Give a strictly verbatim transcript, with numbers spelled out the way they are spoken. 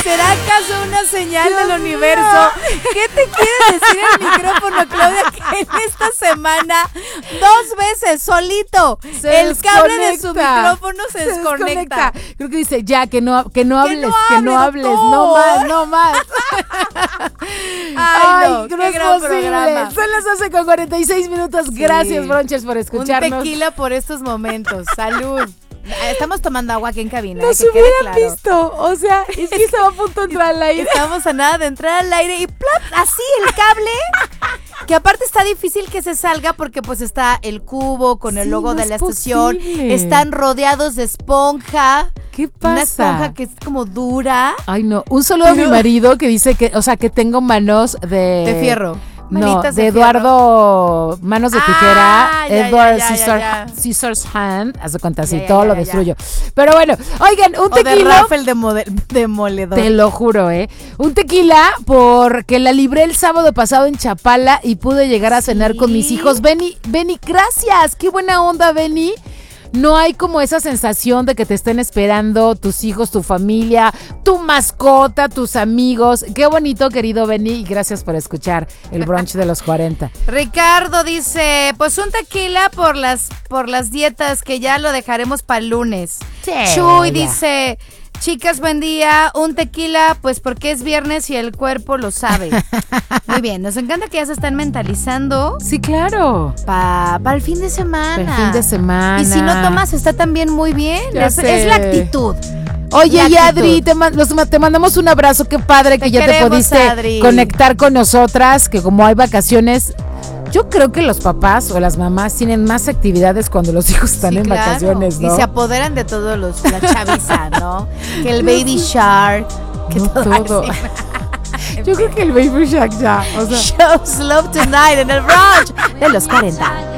¿Será acaso una señal Dios del universo? Mío. ¿Qué te quiere decir el micrófono, Claudia? Que en esta semana, dos veces, solito, se el cable de su micrófono se, se desconecta. desconecta. Creo que dice, ya, que no, que no hables, que no hables, que no, no más, no más. Ay, Ay no, no qué es gran posible. programa. Son las doce con cuarenta y seis minutos. Sí. Gracias, Bronches, por escucharnos. Un tequila por estos momentos. Salud. Estamos tomando agua aquí en cabina. Nos que hubieran claro. visto, o sea, es que estaba a punto de entrar al aire. Estamos a nada de entrar al aire y plop, así el cable, que aparte está difícil que se salga porque pues está el cubo con el sí, logo no de la estación, están rodeados de esponja. ¿Qué pasa? Una esponja que es como dura. Ay, no, un saludo Pero... a mi marido que dice que, o sea, que tengo manos de... De fierro. No, de, de Eduardo Manos de Tijera, ah, ya, Edward ya, ya, Scissor, ya, ya. Scissors Hand, haz de cuenta así, ya, ya, todo ya, lo ya, destruyo. ya. Pero bueno, oigan, un o tequila. De Rafael de mode- demoledor. Te lo juro, ¿eh? Un tequila porque la libré el sábado pasado en Chapala y pude llegar a cenar ¿Sí? con mis hijos. Beni, Beni, gracias, qué buena onda, Beni. No hay como esa sensación de que te estén esperando tus hijos, tu familia, tu mascota, tus amigos. Qué bonito, querido Benny, y gracias por escuchar el brunch de los cuarenta. Ricardo dice, pues un tequila por las por las dietas que ya lo dejaremos para el lunes. Sí, Chuy ya. dice, chicas, buen día, un tequila, pues porque es viernes y el cuerpo lo sabe. Muy bien, nos encanta que ya se están mentalizando. Sí, claro. Para pa el fin de semana. Para el fin de semana. Y si no tomas, está también muy bien. Es, es la actitud. Oye, la y actitud. Adri, te, man, los, te mandamos un abrazo, qué padre te que ya queremos, te pudiste Adri. conectar con nosotras, que como hay vacaciones... Yo creo que los papás o las mamás tienen más actividades cuando los hijos están sí, en claro. vacaciones, ¿no? Y se apoderan de todos los, la chaviza, ¿no? Que el baby shark, que no todo. todo. Yo creo que el baby shark ya, o sea. Shows Love Tonight en el brunch de los cuarenta.